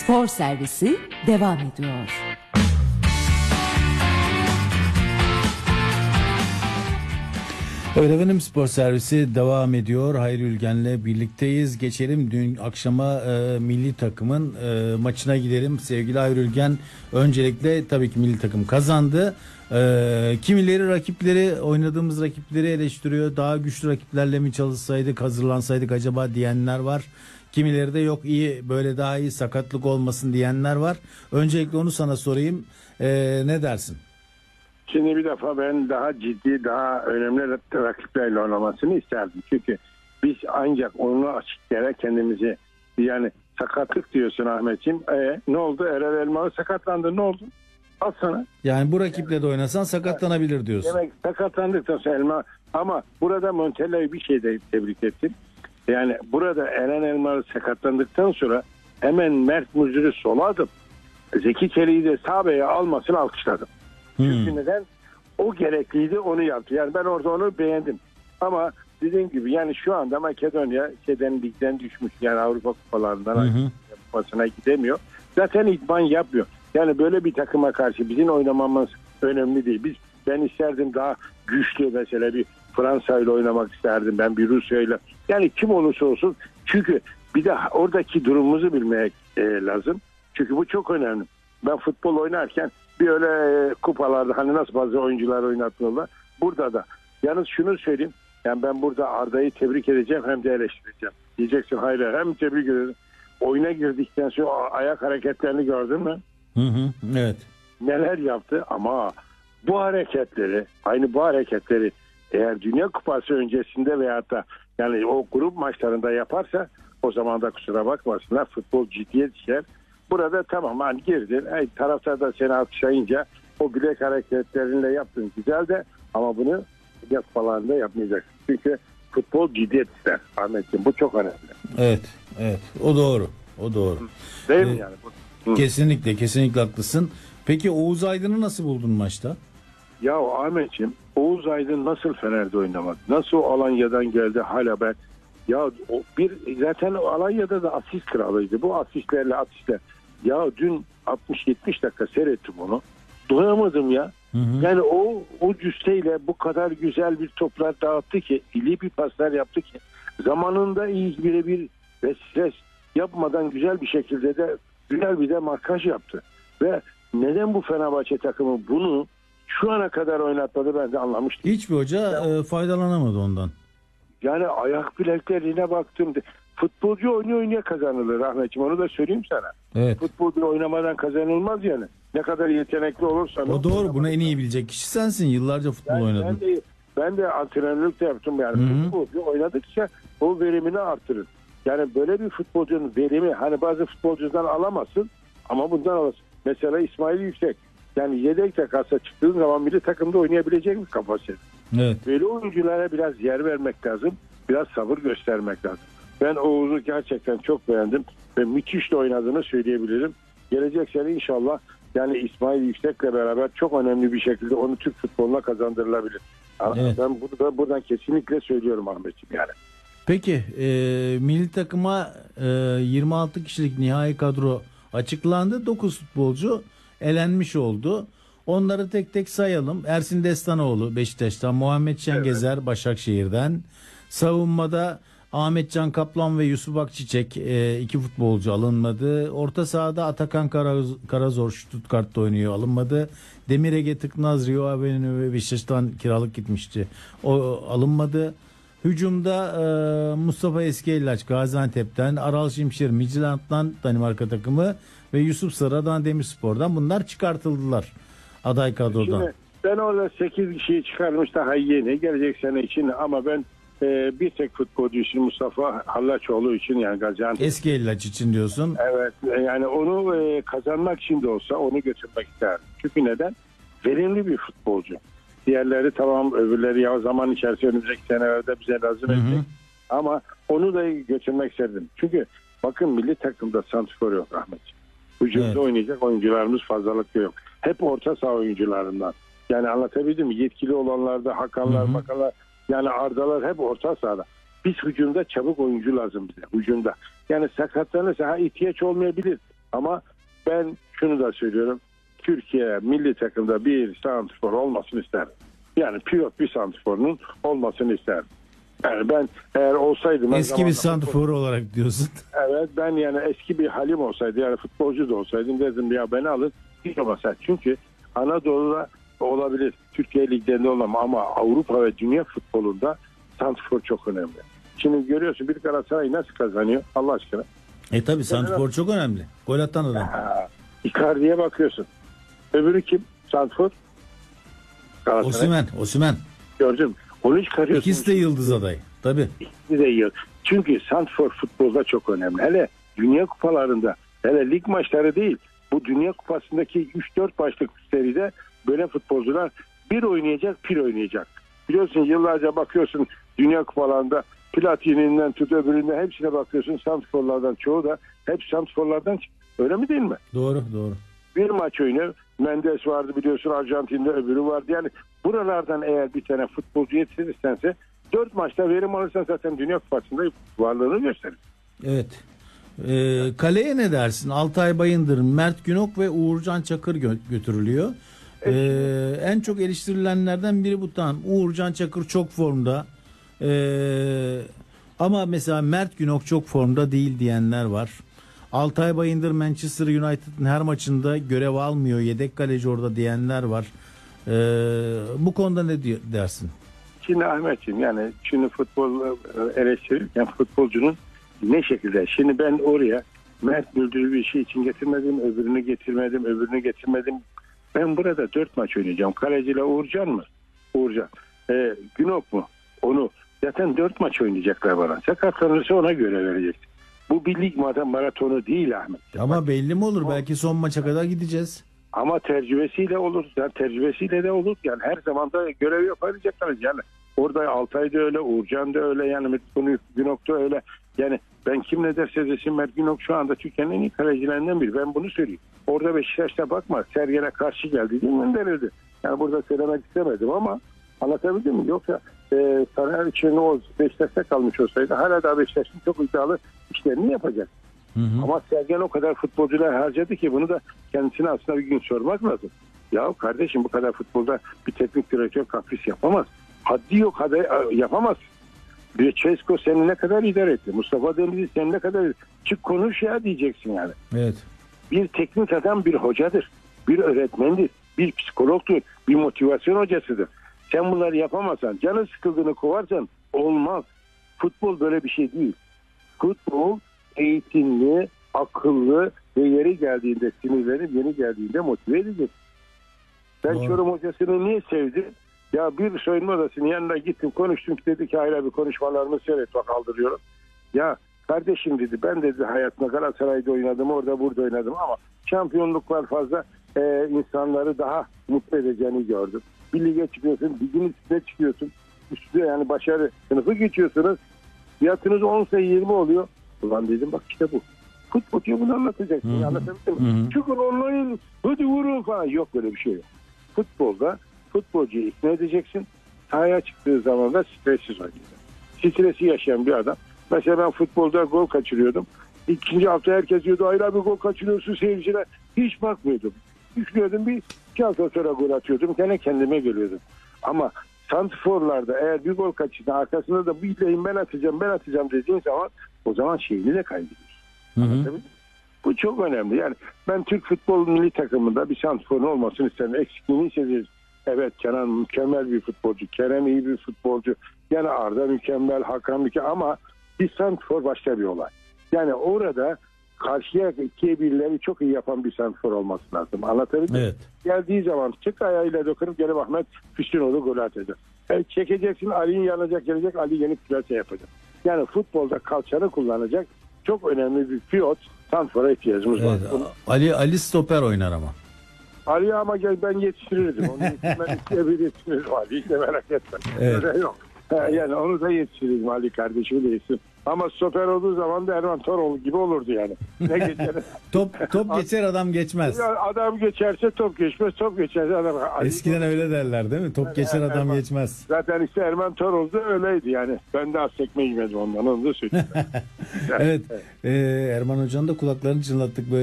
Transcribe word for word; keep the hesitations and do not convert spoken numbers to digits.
Spor servisi devam ediyor. Evet efendim, spor servisi devam ediyor. Hayri Ülgen'le birlikteyiz. Geçelim dün akşama e, milli takımın e, maçına gidelim. Sevgili Hayri Ülgen, öncelikle tabii ki milli takım kazandı. E, kimileri rakipleri, oynadığımız rakipleri eleştiriyor. Daha güçlü rakiplerle mi çalışsaydık, hazırlansaydık acaba diyenler var. Kimileri de yok, iyi böyle daha iyi, sakatlık olmasın diyenler var. Öncelikle onu sana sorayım. E, ne dersin? Şimdi bir defa ben daha ciddi, daha önemli rakiplerle oynamasını isterdim. Çünkü biz ancak onu açıklara kendimizi, yani sakatlık diyorsun Ahmetciğim. E, ne oldu? Erel Elmalı sakatlandı. Ne oldu? Al sana. Yani bu rakiple de oynasan sakatlanabilir diyorsun. Demek sakatlandıktan sonra Elma, ama burada Montella'yı bir şey de tebrik ettim. Yani burada Eren Elmalı sakatlandıktan sonra hemen Mert Muzur'u sola atıp Zeki Çelik'i de sağ beye almasını alkışladım. Hmm. Çünkü neden? O gerekliydi, onu yaptı. Yani ben orada onu beğendim. Ama dediğim gibi yani şu anda Makedonya şeyden, ligden düşmüş. Yani Avrupa kupalarından hı hı. kupasına gidemiyor. Zaten idman yapmıyor. Yani böyle bir takıma karşı bizim oynamamız önemli değil. Biz, ben isterdim daha güçlü, mesela bir Fransa ile oynamak isterdim. Ben bir Rusya ile. Yani kim olursa olsun. Çünkü bir de oradaki durumumuzu bilmek e, lazım. Çünkü bu çok önemli. Ben futbol oynarken bir öyle e, kupalarda hani nasıl bazı oyuncular oynatıyorlar. Burada da. Yalnız şunu söyleyeyim. Yani ben burada Arda'yı tebrik edeceğim hem de eleştireceğim. Diyeceksin hayır, hem tebrik ederim. Oyuna girdikten sonra ayak hareketlerini gördün mü? Hı hı, evet. Neler yaptı ama bu hareketleri, aynı bu hareketleri eğer Dünya Kupası öncesinde veyahut da yani o grup maçlarında yaparsa o zaman da kusura bakmasınlar, futbol ciddiyet işler. Burada tamam hani girdin, hey, taraftar da seni alkışlayınca o bilek hareketlerinle yaptın güzel de, ama bunu Dünya Kupalarında yapmayacaksın. Çünkü futbol ciddiyet ister Ahmetciğim, bu çok önemli. Evet, evet, o doğru, o doğru. Değil ee, mi yani? Hı. Kesinlikle, kesinlikle haklısın. Peki Oğuz Aydın'ı nasıl buldun maçta? Ya Ahmetciğim, Oğuz Aydın nasıl Fener'de oynamadı? Nasıl Alanya'dan geldi hala ben? Ya o bir zaten Alanya'da da asist kralıydı. Bu asistlerle asistler. Ya dün altmış yetmiş dakika seyrettim onu. Doyamadım ya. Hı hı. Yani o o cüsteyle bu kadar güzel bir toplar dağıttı ki, iyi bir paslar yaptı ki, zamanında iyi birebir ve stres yapmadan güzel bir şekilde de güzel bir de markaj yaptı. Ve neden bu Fenerbahçe takımı bunu şu ana kadar oynatmadı ben de anlamıştım. Hiçbir hoca e, faydalanamadı ondan. Yani ayak bileklerine baktım. Futbolcu oynuyor oynaya kazanılır Ahmetciğim, onu da söyleyeyim sana. Evet. Futbolcu oynamadan kazanılmaz yani. Ne kadar yetenekli olursan. O doğru, bunu en iyi bilecek kişi sensin. Yıllarca futbol yani oynadın. Ben de, ben de antrenörlük de yaptım yani. Hı-hı. Futbolcu oynadıkça o verimini artırır. Yani böyle bir futbolcunun verimi, hani bazı futbolcudan alamazsın ama bundan alırsın. Mesela İsmail Yüksek. Yani yedekte kalsa çıktığın zaman milli takımda oynayabilecek bir kapasite. Evet. Böyle oyunculara biraz yer vermek lazım. Biraz sabır göstermek lazım. Ben Oğuz'u gerçekten çok beğendim ve müthiş de oynadığını söyleyebilirim. Gelecek sene inşallah yani İsmail Yüksek'le beraber çok önemli bir şekilde onu Türk futboluna kazandırılabilir. Evet. Ben bunu da buradan kesinlikle söylüyorum Ahmetciğim yani. Peki e, milli takıma e, yirmi altı kişilik nihai kadro açıklandı. dokuz futbolcu elenmiş oldu. Onları tek tek sayalım. Ersin Destanoğlu Beşiktaş'tan, Muhammed Şengezer evet. Başakşehir'den. Savunmada Ahmetcan Kaplan ve Yusuf Akçiçek e, iki futbolcu alınmadı. Orta sahada Atakan Karaz, Karazor Stuttgart'ta oynuyor, alınmadı. Demir Ege Tıknaz Rio Avenu'ya ve Beşiktaş'tan kiralık gitmişti. O alınmadı. Hücumda e, Mustafa Eskiellaç Gaziantep'ten, Aral Şimşir Midtjylland'dan Danimarka takımı ve Yusuf Sarı'dan Demirspor'dan, bunlar çıkartıldılar aday kadrodan. Şimdi ben orada sekiz kişiyi çıkarmış, daha yeni gelecek sene için, ama ben e, bir tek futbolcu için, Mustafa Hallaçoğlu için, yani Gaziantep. Eskiellaç için diyorsun. Evet, yani onu e, kazanmak için de olsa onu götürmek isterdim. Çünkü neden? Verimli bir futbolcu. Diğerleri tamam, öbürleri ya zaman içerisinde önümüzdeki senelerde bize lazım edecek. Ama onu da götürmek isterdim. Çünkü bakın milli takımda santrfor yok Ahmetciğim. Hücumda evet. oynayacak oyuncularımız fazlalıkta yok. Hep orta saha oyuncularından. Yani anlatabildim mi? Yetkili olanlarda Hakanlar, Bakanlar, yani Ardalar hep orta sahada. Biz hücumda çabuk oyuncu lazım bize. Hücumda. Yani sakatlanırsa ha ihtiyaç olmayabilir. Ama ben şunu da söylüyorum. Türkiye milli takımda bir santrfor olmasını isterdim. Yani pilot bir santrforunun olmasını isterdim. Yani ben eğer olsaydım... Eski bir santrfor olarak diyorsun. Evet, ben yani eski bir halim olsaydı, yani futbolcu da olsaydım, dedim ya beni alın hiç olmasa. Çünkü Anadolu'da olabilir, Türkiye liglerinde olamam ama Avrupa ve dünya futbolunda santrfor çok önemli. Şimdi görüyorsun bir Galatasaray nasıl kazanıyor Allah aşkına. E tabi santrfor çok önemli. Gol atan adam. Ha, Icardi'ye bakıyorsun. Öbürü kim? Santrfor. Osimhen. Osimhen. Gördün mü? Onu çıkarıyorsun. İkisi de yıldız adayı. Tabii. İkisi de yıldız. Çünkü santrfor futbolda çok önemli. Hele dünya kupalarında, hele lig maçları değil. Bu dünya kupasındaki üç dört maçlık seride böyle futbolcular bir oynayacak, bir oynayacak. Biliyorsun yıllarca bakıyorsun dünya kupalarında Platini'nden tut öbüründen hepsine bakıyorsun. Santrforlardan çoğu da hep santrforlardan çıktı. Öyle mi değil mi? Doğru doğru. Bir maç oynuyor. Mendes vardı biliyorsun, Arjantin'de öbürü vardı. Yani buralardan eğer bir tane futbolcu yetiştirirsense dört maçta verim alırsan zaten Dünya Kupası'nda varlığını gösterir. Evet. Ee, kaleye ne dersin? Altay Bayındır, Mert Günok ve Uğurcan Çakır gö- götürülüyor. Ee, en çok eleştirilenlerden biri bu, tam. Uğurcan Çakır çok formda. Ee, ama mesela Mert Günok çok formda değil diyenler var. Altay Bayındır Manchester United'ın her maçında görev almıyor. Yedek kaleci orada diyenler var. Ee, bu konuda ne diyor, dersin? Şimdi Ahmetciğim, yani şimdi futbol eleştirirken futbolcunun ne şekilde? Şimdi ben oraya Mert Müldür'ü bir şey için getirmedim, öbürünü getirmedim, öbürünü getirmedim. Ben burada dört maç oynayacağım. Kaleciyle Uğurcan mı? Uğurcan. Ee, Günok mu? Onu. Zaten dört maç oynayacaklar bana. Sakatlanırsa ona göre vereceksin. Bu bir lig maratonu değil Ahmet. Ama Bak, belli mi olur? o, Belki son maça kadar gideceğiz. Ama tecrübesiyle olur. Yani tecrübesiyle de olur. Yani her zaman da görev yapabilecekler. Yani orada Altay'da öyle, Uğurcan da öyle, yani Günok da öyle. Yani ben kim ne derse desin Mert Günok şu anda Türkiye'nin en iyi kalecilerinden biri. Ben bunu söyleyeyim. Orada Beşiktaş'ta bakma. Sergen'e karşı geldi değil mi? Denildi. Yani burada söylemek istemedim ama anlatabildim mi? Yoksa e, Taner Çernoğlu Beşiktaş'ta kalmış olsaydı hala daha Beşiktaş'ın çok iddialı işlerini yapacak. Hı hı. Ama Sergen o kadar futbolcular harcadı ki bunu da kendisine aslında bir gün sormak lazım. Ya kardeşim, bu kadar futbolda bir teknik direktör kapris yapamaz. Haddi yok, hadi yapamaz. Bir Cesko seni ne kadar idare etti? Mustafa Denizli seni ne kadar... Çık konuş ya diyeceksin yani. Evet. Bir teknik adam bir hocadır. Bir öğretmendir. Bir psikologdur. Bir motivasyon hocasıdır. Sen bunları yapamazsan, canı sıkıldığını kovarsan olmaz. Futbol böyle bir şey değil. Futbol eğitimli, akıllı ve yeri geldiğinde, sinirleri yeni geldiğinde motive edecek. Ben Doğru. Çorum hocasını niye sevdim? Ya bir soyunma odasının yanına gittim, konuştum, dedi ki hayır abi konuşmalarımı seyret bak, kaldırıyorum. Ya kardeşim dedi, ben dedi hayatımda Galatasaray'da oynadım, orada burada oynadım ama şampiyonluklar fazla e, insanları daha mutlu edeceğini gördüm. Bir lige çıkıyorsun, ligin üstüne çıkıyorsun. Üstüne yani başarı sınıfı geçiyorsunuz. Fiyatınız on sayı yirmi oluyor. Ulan dedim bak işte bu. Futbolcu bunu anlatacaksın. Anlatabildim mi? Çıkın onların hadi vurun falan. Yok, böyle bir şey yok. Futbolda futbolcuyu ikna edeceksin. Sahaya çıktığı zaman da stressiz oynayacak. Stresi yaşayan bir adam. Mesela ben futbolda gol kaçırıyordum. İkinci hafta herkes diyordu hayır abi gol kaçırıyorsun seyirciler. Hiç bakmıyordum. Düşmüyordum, bir iki hafta sonra gol atıyordum. Gene kendime geliyordum. Ama santrforlarda eğer bir gol kaçırdı arkasında da bir lehim ben atacağım ben atacağım dediğin zaman o zaman şeyini de kaybediyorsun. Bu çok önemli. Yani ben Türk futbol milli takımında bir santrforun olmasını isterim. Eksikliğini hissediyoruz. Evet, Kenan mükemmel bir futbolcu. Kerem iyi bir futbolcu. Yani Arda mükemmel, Hakan mükemmel ama bir santrfor başka bir olay. Yani orada karşıya ikiye birleri çok iyi yapan bir santrfor olması lazım. Anlatabildim mi? Evet. Geldiği zaman çık ayağıyla dokunup gelip Ahmet Füsunoğlu golü atacak. Yani çekeceksin, Ali'nin yanacak, gelecek, Ali yenip plase yapacak. Yani futbolda kalçanı kullanacak çok önemli bir pilot santrfora ihtiyacımız evet, var. Ali Ali stoper oynar ama. Ali ama gel ben yetiştirirdim. Onu ben ikiye bir yetiştirirdim Ali. Hiç de merak etme. Evet. Öyle yok. Yani onu da yetiştirirdim, Ali kardeşimi de yetiştirirdim. Ama stoper olduğu zaman da Erman Toroğlu gibi olurdu yani. Ne geçer? top top geçer adam geçmez. Adam geçerse top geçmez, top geçerse adam. Ali Eskiden top... öyle derler değil mi? Top yani geçer adam Erman, geçmez. Zaten işte Erman Toroğlu da öyleydi yani. Ben de az sekme yemedim ondan, onu da söyleyeyim. Evet. evet. Ee, Erman Hoca'nın da kulaklarını çınlattık böyle.